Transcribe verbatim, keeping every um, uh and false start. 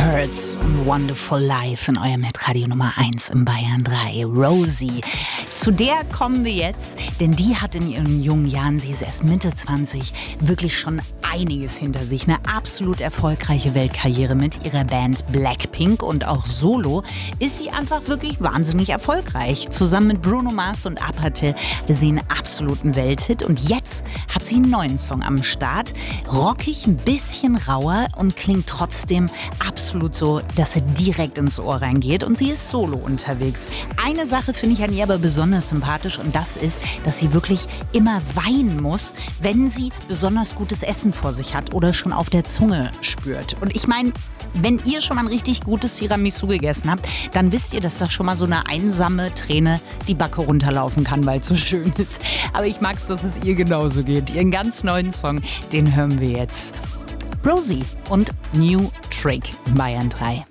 Hurts und Wonderful Life in eurem Hitradio Nummer eins im Bayern drei. Rosie. Zu der kommen wir jetzt, denn die hat in ihren jungen Jahren, sie ist erst Mitte zwanzig, wirklich schon einiges hinter sich. Eine absolut erfolgreiche Weltkarriere mit ihrer Band Blackpink und auch solo ist sie einfach wirklich wahnsinnig erfolgreich. Zusammen mit Bruno Mars und Apathy hatte sie einen absoluten Welthit und jetzt hat sie einen neuen Song am Start. Rockig, ein bisschen rauer und klingt trotzdem absolut so, dass er direkt ins Ohr reingeht und sie ist solo unterwegs. Eine Sache finde ich an ihr aber besonders sympathisch und das ist, dass sie wirklich immer weinen muss, wenn sie besonders gutes Essen vor sich hat oder schon auf der Zunge spürt. Und ich meine, wenn ihr schon mal ein richtig gutes Tiramisu gegessen habt, dann wisst ihr, dass das schon mal so eine einsame Träne die Backe runterlaufen kann, weil es so schön ist. Aber ich mag es, dass es ihr genauso geht. Ihren ganz neuen Song, den hören wir jetzt. Rosie und New Trick, Bayern drei.